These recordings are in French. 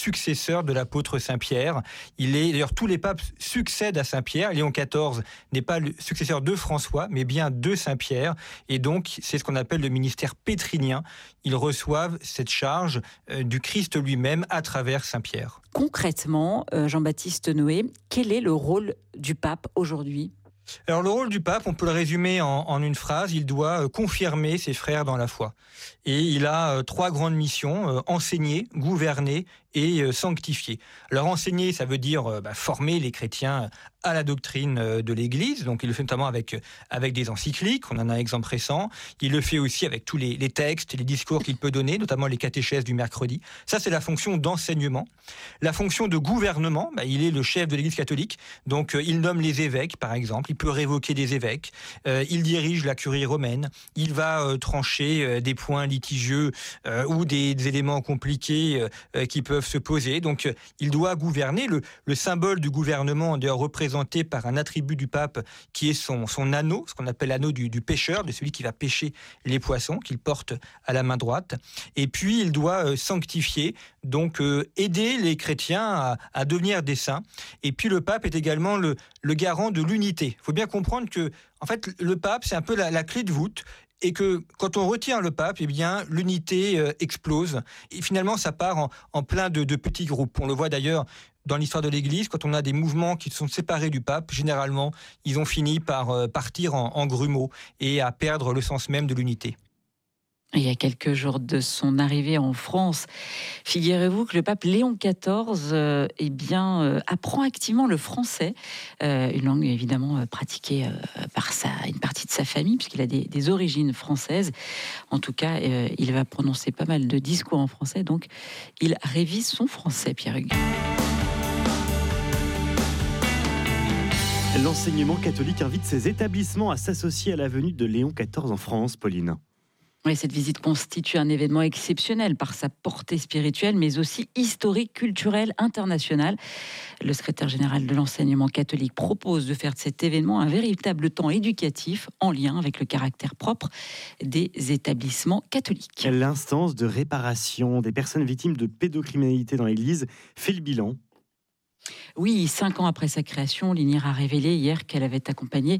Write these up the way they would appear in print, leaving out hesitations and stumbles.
successeur de l'apôtre Saint-Pierre. D'ailleurs, tous les papes succèdent à Saint-Pierre. Léon XIV n'est pas le successeur de François, mais bien de Saint-Pierre. Et donc, c'est ce qu'on appelle le ministère pétrinien. Ils reçoivent cette charge du Christ lui-même à travers Saint-Pierre. Concrètement, Jean-Baptiste Noé, quel est le rôle du pape aujourd'hui ? Alors le rôle du pape, on peut le résumer en une phrase, il doit confirmer ses frères dans la foi. Et il a 3 grandes missions, enseigner, gouverner et sanctifier. Alors enseigner, ça veut dire former les chrétiens à la doctrine de l'Église, donc il le fait notamment avec des encycliques, on en a un exemple récent. Il le fait aussi avec tous les textes et les discours qu'il peut donner, notamment les catéchèses du mercredi. Ça, c'est la fonction d'enseignement. La fonction de gouvernement, il est le chef de l'Église catholique, donc il nomme les évêques, par exemple, il peut révoquer des évêques, il dirige la curie romaine, il va trancher des points litigieux ou des éléments compliqués qui peuvent se poser. Donc, il doit gouverner. Le symbole du gouvernement, d'ailleurs, représenté par un attribut du pape qui est son anneau, ce qu'on appelle l'anneau du pêcheur, de celui qui va pêcher les poissons, qu'il porte à la main droite. Et puis, il doit sanctifier, donc aider les chrétiens à devenir des saints. Et puis, le pape est également le garant de l'unité. Il faut bien comprendre que, en fait, le pape, c'est un peu la clé de voûte. Et que quand on retient le pape, eh bien, l'unité explose. Et finalement, ça part en plein de petits groupes. On le voit d'ailleurs dans l'histoire de l'Église, quand on a des mouvements qui sont séparés du pape, généralement, ils ont fini par partir en grumeaux et à perdre le sens même de l'unité. Il y a quelques jours de son arrivée en France, figurez-vous que le pape Léon XIV apprend activement le français, une langue évidemment pratiquée par une partie de sa famille, puisqu'il a des origines françaises. En tout cas, il va prononcer pas mal de discours en français, donc il révise son français, Pierre-Hugues. L'enseignement catholique invite ses établissements à s'associer à la venue de Léon XIV en France, Pauline. Oui, cette visite constitue un événement exceptionnel par sa portée spirituelle, mais aussi historique, culturelle, internationale. Le secrétaire général de l'enseignement catholique propose de faire de cet événement un véritable temps éducatif en lien avec le caractère propre des établissements catholiques. L'instance de réparation des personnes victimes de pédocriminalité dans l'Église fait le bilan. Oui, 5 ans après sa création, l'INIR a révélé hier qu'elle avait accompagné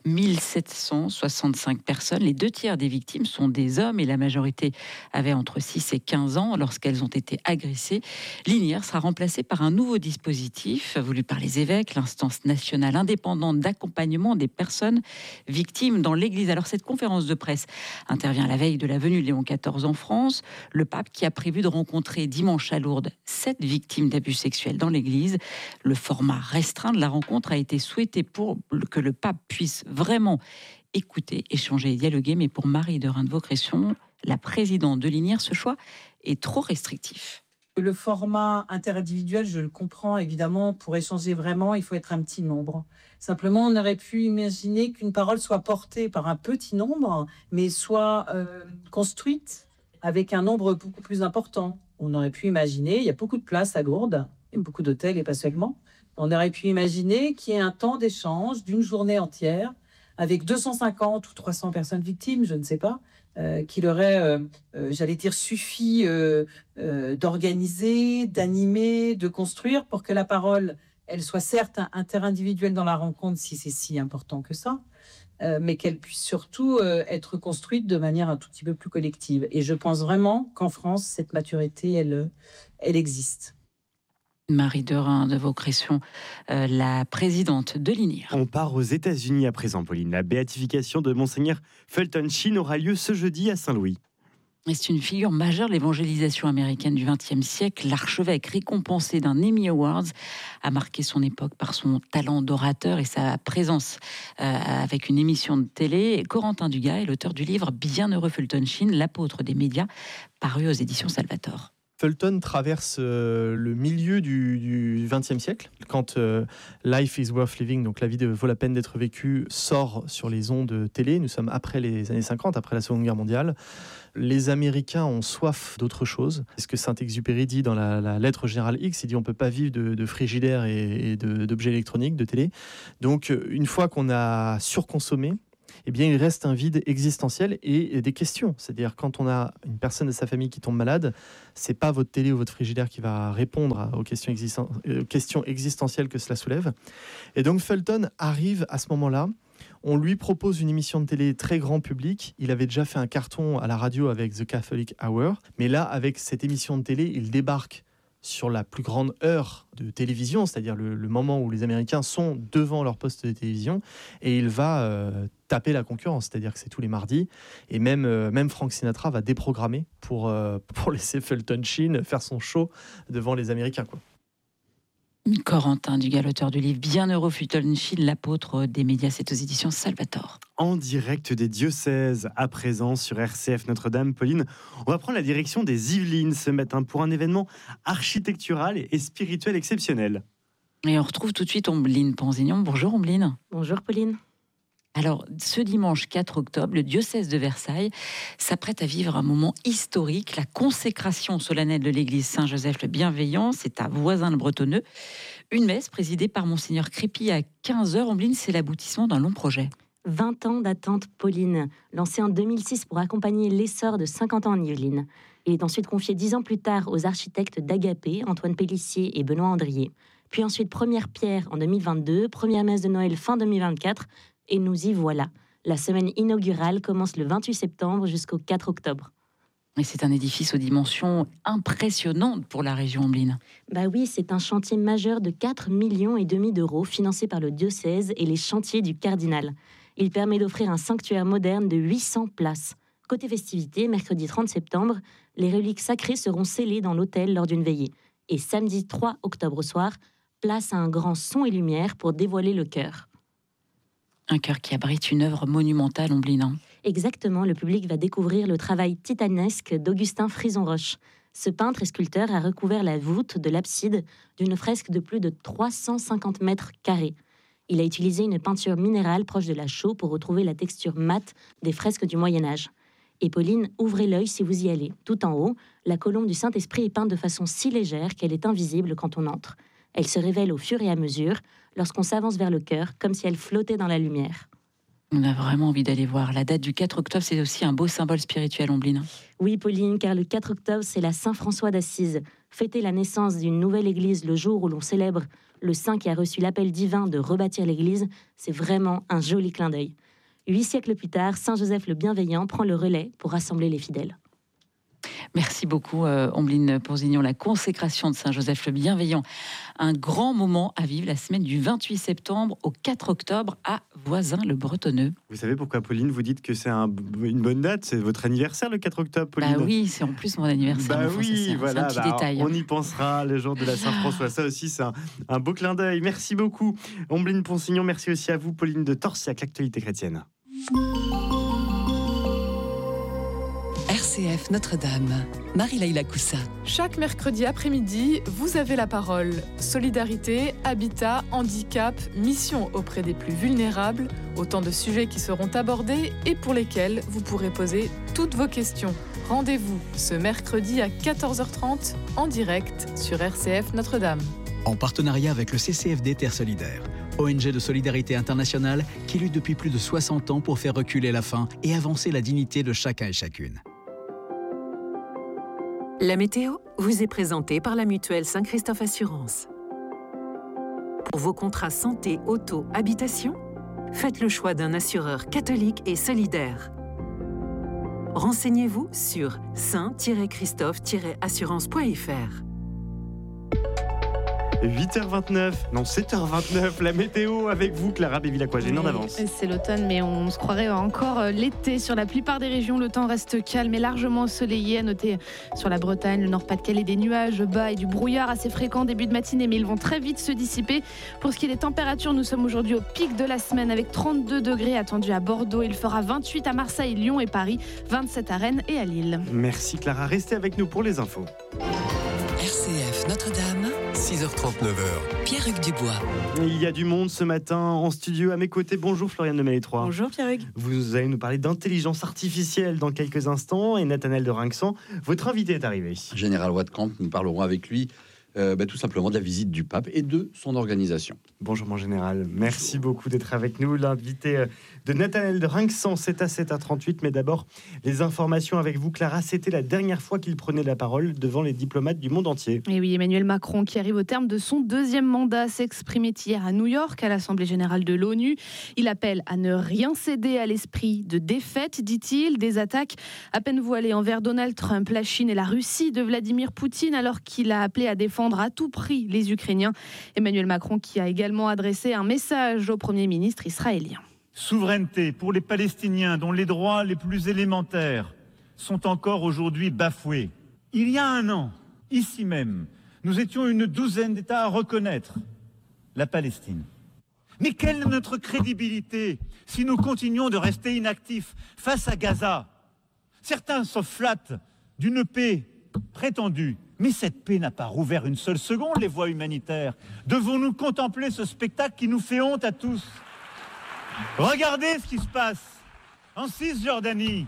1765 personnes. Les 2/3 des victimes sont des hommes et la majorité avait entre 6 et 15 ans lorsqu'elles ont été agressées. L'INIR sera remplacée par un nouveau dispositif voulu par les évêques, l'instance nationale indépendante d'accompagnement des personnes victimes dans l'Église. Alors cette conférence de presse intervient à la veille de la venue de Léon XIV en France. Le pape qui a prévu de rencontrer dimanche à Lourdes 7 victimes d'abus sexuels dans l'Église. Le format restreint de la rencontre a été souhaité pour que le pape puisse vraiment écouter, échanger et dialoguer. Mais pour Marie de Reims-Vaucresson, la présidente de l'INIR, ce choix est trop restrictif. Le format interindividuel, je le comprends évidemment, pour échanger vraiment, il faut être un petit nombre. Simplement, on aurait pu imaginer qu'une parole soit portée par un petit nombre, mais soit construite avec un nombre beaucoup plus important. On aurait pu imaginer, il y a beaucoup de places à Lourdes, beaucoup d'hôtels et pas seulement. On aurait pu imaginer qu'il y ait un temps d'échange d'une journée entière avec 250 ou 300 personnes victimes, je ne sais pas, qu'il aurait, suffi d'organiser, d'animer, de construire pour que la parole, elle soit certes interindividuelle dans la rencontre, si c'est si important que ça, mais qu'elle puisse surtout être construite de manière un tout petit peu plus collective. Et je pense vraiment qu'en France, cette maturité, elle existe. Marie de Reims-Vaucresson, la présidente de l'INIR. On part aux États-Unis à présent, Pauline. La béatification de Monseigneur Fulton Sheen aura lieu ce jeudi à Saint-Louis. Et c'est une figure majeure de l'évangélisation américaine du XXe siècle. L'archevêque, récompensé d'un Emmy Awards, a marqué son époque par son talent d'orateur et sa présence avec une émission de télé. Corentin Dugas est l'auteur du livre Bienheureux Fulton Sheen, l'apôtre des médias, paru aux éditions Salvator. Fulton traverse le milieu du XXe siècle, quand Life is Worth Living, donc la vie vaut la peine d'être vécue, sort sur les ondes télé. Nous sommes après les années 50, après la Seconde Guerre mondiale. Les Américains ont soif d'autre chose. C'est ce que Saint-Exupéry dit dans la lettre générale X. Il dit on ne peut pas vivre de frigidaire et d'objets électroniques, de télé. Donc une fois qu'on a surconsommé, eh bien, il reste un vide existentiel et des questions. C'est-à-dire, quand on a une personne de sa famille qui tombe malade, c'est pas votre télé ou votre frigidaire qui va répondre aux questions existentielles que cela soulève. Et donc, Fulton arrive à ce moment-là. On lui propose une émission de télé très grand public. Il avait déjà fait un carton à la radio avec The Catholic Hour. Mais là, avec cette émission de télé, il débarque sur la plus grande heure de télévision, c'est-à-dire le moment où les Américains sont devant leur poste de télévision, et il va taper la concurrence, c'est-à-dire que c'est tous les mardis, et même Frank Sinatra va déprogrammer pour laisser Fulton Sheen faire son show devant les Américains, quoi. Corentin Dugal, auteur du livre Bienheureux Fulton Sheen, l'apôtre des médias, c'est aux éditions Salvatore. En direct des diocèses, à présent sur RCF Notre-Dame. Pauline, on va prendre la direction des Yvelines ce matin pour un événement architectural et spirituel exceptionnel. Et on retrouve tout de suite Ombline Panzignon. Bonjour Ombline. Bonjour Pauline. Alors, ce dimanche 4 octobre, le diocèse de Versailles s'apprête à vivre un moment historique, la consécration solennelle de l'église Saint-Joseph le Bienveillant. C'est à Voisins-le-Bretonneux. Une messe présidée par Monseigneur Crépy à 15h. Ombline, c'est l'aboutissement d'un long projet. 20 ans d'attente, Pauline. Lancé en 2006 pour accompagner l'essor de 50 ans en Yvelines. Il est ensuite confié 10 ans plus tard aux architectes d'Agapé, Antoine Pélissier et Benoît Andrier. Puis ensuite, première pierre en 2022, première messe de Noël fin 2024. Et nous y voilà. La semaine inaugurale commence le 28 septembre jusqu'au 4 octobre. Et c'est un édifice aux dimensions impressionnantes pour la région Ombline. Bah oui, c'est un chantier majeur de 4,5 millions d'euros financé par le diocèse et les chantiers du cardinal. Il permet d'offrir un sanctuaire moderne de 800 places. Côté festivités, mercredi 30 septembre, les reliques sacrées seront scellées dans l'autel lors d'une veillée. Et samedi 3 octobre au soir, place à un grand son et lumière pour dévoiler le chœur. Un chœur qui abrite une œuvre monumentale, Ombline. Exactement, le public va découvrir le travail titanesque d'Augustin Frison-Roche. Ce peintre et sculpteur a recouvert la voûte de l'abside d'une fresque de plus de 350 mètres carrés. Il a utilisé une peinture minérale proche de la chaux pour retrouver la texture mate des fresques du Moyen-Âge. Et Pauline, ouvrez l'œil si vous y allez. Tout en haut, la colombe du Saint-Esprit est peinte de façon si légère qu'elle est invisible quand on entre. Elle se révèle au fur et à mesure lorsqu'on s'avance vers le chœur, comme si elle flottait dans la lumière. On a vraiment envie d'aller voir. La date du 4 octobre, c'est aussi un beau symbole spirituel, Ombline. Oui, Pauline, car le 4 octobre, c'est la Saint-François d'Assise. Fêter la naissance d'une nouvelle église le jour où l'on célèbre le saint qui a reçu l'appel divin de rebâtir l'église, c'est vraiment un joli clin d'œil. 8 siècles plus tard, Saint Joseph le Bienveillant prend le relais pour rassembler les fidèles. Merci beaucoup, Ombline Panzignon. La consécration de Saint-Joseph le Bienveillant. Un grand moment à vivre la semaine du 28 septembre au 4 octobre à Voisins-le-Bretonneux. Vous savez pourquoi, Pauline, vous dites que c'est une bonne date? C'est votre anniversaire, le 4 octobre, Pauline? Bah oui, c'est en plus mon anniversaire. Bah enfin, oui, c'est voilà, un petit détail. On y pensera le jour de la Saint-François. Ça aussi, c'est un beau clin d'œil. Merci beaucoup, Ombline Panzignon. Merci aussi à vous, Pauline de Torsiac, l'actualité chrétienne. RCF Notre-Dame, Marie-Laïla Coussa. Chaque mercredi après-midi, vous avez la parole. Solidarité, habitat, handicap, mission auprès des plus vulnérables, autant de sujets qui seront abordés et pour lesquels vous pourrez poser toutes vos questions. Rendez-vous ce mercredi à 14h30 en direct sur RCF Notre-Dame. En partenariat avec le CCFD Terre Solidaire, ONG de solidarité internationale qui lutte depuis plus de 60 ans pour faire reculer la faim et avancer la dignité de chacun et chacune. La météo vous est présentée par la mutuelle Saint-Christophe Assurance. Pour vos contrats santé, auto, habitation, faites le choix d'un assureur catholique et solidaire. Renseignez-vous sur saint-christophe-assurance.fr. 8h29, non 7h29, la météo avec vous, Clara Béville-Aquagène, en avance. C'est l'automne, mais on se croirait encore l'été. Sur la plupart des régions, le temps reste calme et largement ensoleillé. À noter sur la Bretagne, le Nord-Pas-de-Calais, des nuages bas et du brouillard assez fréquent début de matinée, mais ils vont très vite se dissiper. Pour ce qui est des températures, nous sommes aujourd'hui au pic de la semaine avec 32 degrés attendus à Bordeaux. Il fera 28 à Marseille, Lyon et Paris, 27 à Rennes et à Lille. Merci Clara, restez avec nous pour les infos. RCF Notre-Dame, 6h30, 9h. Pierre-Hugues Dubois. Il y a du monde ce matin en studio à mes côtés. Bonjour Floriane de Malétroit. Bonjour Pierre-Hugues. Vous allez nous parler d'intelligence artificielle dans quelques instants et Nathanaël de Rinxan, votre invité est arrivé. Général Watkamp, nous parlerons avec lui tout simplement de la visite du pape et de son organisation. Bonjour mon général, merci beaucoup d'être avec nous. L'invité de Nathanaël de Rinxan, c'est à 7h38, mais d'abord les informations avec vous Clara. C'était la dernière fois qu'il prenait la parole devant les diplomates du monde entier. Et oui, Emmanuel Macron, qui arrive au terme de son 2e mandat, s'exprimait hier à New York à l'Assemblée générale de l'ONU. Il appelle à ne rien céder à l'esprit de défaite, dit-il. Des attaques à peine voilées envers Donald Trump, la Chine et la Russie de Vladimir Poutine, alors qu'il a appelé à défendre à tout prix les Ukrainiens. Emmanuel Macron qui a également adressé un message au Premier ministre israélien. Souveraineté pour les Palestiniens dont les droits les plus élémentaires sont encore aujourd'hui bafoués. Il y a un an, ici même, nous étions une douzaine d'États à reconnaître la Palestine. Mais quelle est notre crédibilité si nous continuons de rester inactifs face à Gaza? Certains se flattent d'une paix prétendue, mais cette paix n'a pas rouvert une seule seconde les voies humanitaires. Devons-nous contempler ce spectacle qui nous fait honte à tous? Regardez ce qui se passe en Cisjordanie,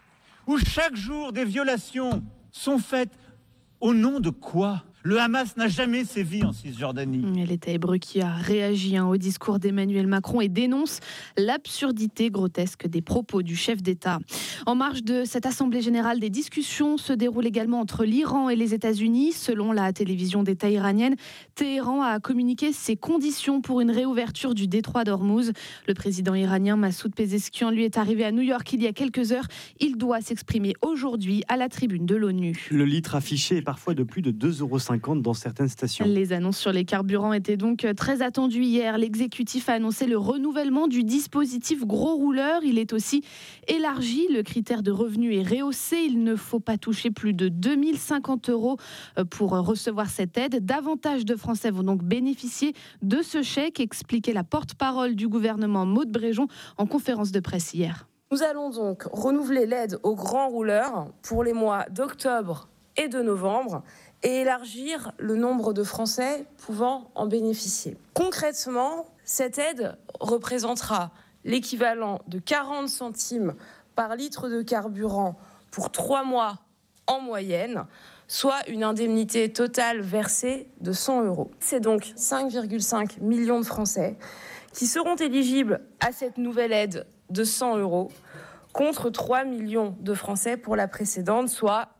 où chaque jour des violations sont faites au nom de quoi? Le Hamas n'a jamais sévi en Cisjordanie. L'État hébreu qui a réagi au discours d'Emmanuel Macron et dénonce l'absurdité grotesque des propos du chef d'État. En marge de cette Assemblée générale, des discussions se déroulent également entre l'Iran et les États-Unis. Selon la télévision d'État iranienne, Téhéran a communiqué ses conditions pour une réouverture du détroit d'Ormuz. Le président iranien Massoud Pezeshkian lui est arrivé à New York il y a quelques heures. Il doit s'exprimer aujourd'hui à la tribune de l'ONU. Le litre affiché est parfois de plus de 2,50 € dans certaines stations. Les annonces sur les carburants étaient donc très attendues hier. L'exécutif a annoncé le renouvellement du dispositif gros rouleur. Il est aussi élargi. Le critère de revenu est rehaussé. Il ne faut pas toucher plus de 2050 € pour recevoir cette aide. Davantage de Français vont donc bénéficier de ce chèque, expliquait la porte-parole du gouvernement Maude Bréjon en conférence de presse hier. Nous allons donc renouveler l'aide aux grands rouleurs pour les mois d'octobre et de novembre et élargir le nombre de Français pouvant en bénéficier. Concrètement, cette aide représentera l'équivalent de 40 centimes par litre de carburant pour 3 mois en moyenne, soit une indemnité totale versée de 100 €. C'est donc 5,5 millions de Français qui seront éligibles à cette nouvelle aide de 100 € contre 3 millions de Français pour la précédente, soit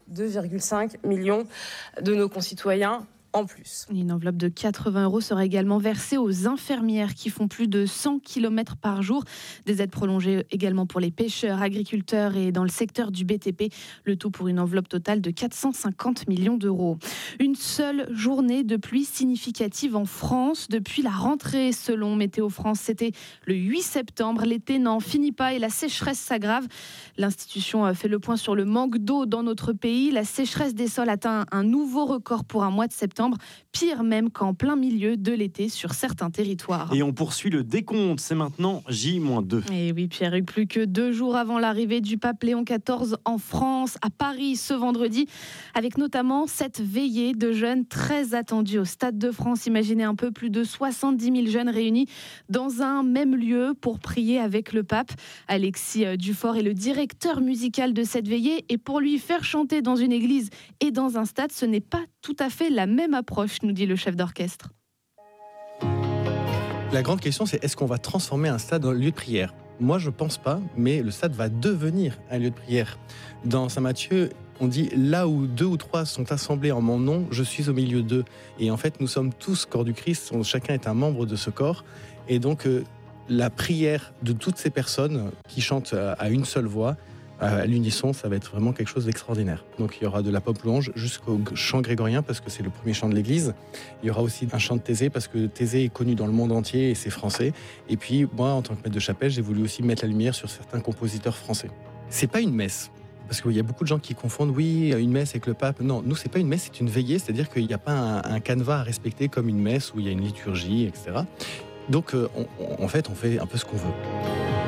2,5 millions de nos concitoyens en plus. Une enveloppe de 80 € sera également versée aux infirmières qui font plus de 100 km par jour. Des aides prolongées également pour les pêcheurs, agriculteurs et dans le secteur du BTP. Le tout pour une enveloppe totale de 450 millions d'euros. Une seule journée de pluie significative en France depuis la rentrée. Selon Météo France, c'était le 8 septembre. L'été n'en finit pas et la sécheresse s'aggrave. L'institution fait le point sur le manque d'eau dans notre pays. La sécheresse des sols atteint un nouveau record pour un mois de septembre. Pire même qu'en plein milieu de l'été sur certains territoires. Et on poursuit le décompte, c'est maintenant J-2. Et oui, Pierre-Hugues, plus que 2 jours avant l'arrivée du pape Léon XIV en France, à Paris ce vendredi, avec notamment cette veillée de jeunes très attendue au Stade de France. Imaginez un peu, plus de 70 000 jeunes réunis dans un même lieu pour prier avec le pape. Alexis Dufort est le directeur musical de cette veillée et pour lui faire chanter dans une église et dans un stade, ce n'est pas tout à fait la même approche, nous dit le chef d'orchestre. La grande question, c'est est-ce qu'on va transformer un stade en lieu de prière? Moi, je ne pense pas, mais le stade va devenir un lieu de prière. Dans Saint Matthieu, on dit « Là où 2 ou 3 sont assemblés en mon nom, je suis au milieu d'eux ». Et en fait, nous sommes tous corps du Christ, chacun est un membre de ce corps. Et donc, la prière de toutes ces personnes qui chantent à une seule voix, à l'unisson, ça va être vraiment quelque chose d'extraordinaire. Donc il y aura de la pop louange jusqu'au chant grégorien parce que c'est le premier chant de l'Église. Il y aura aussi un chant de Thésée parce que Thésée est connu dans le monde entier et c'est français. Et puis moi, en tant que maître de chapelle, j'ai voulu aussi mettre la lumière sur certains compositeurs français. C'est pas une messe. Parce qu'il y a beaucoup de gens qui confondent, oui, une messe avec le pape. Non, nous, c'est pas une messe, c'est une veillée. C'est-à-dire qu'il n'y a pas un canevas à respecter comme une messe où il y a une liturgie, etc. Donc, en fait, on fait un peu ce qu'on veut.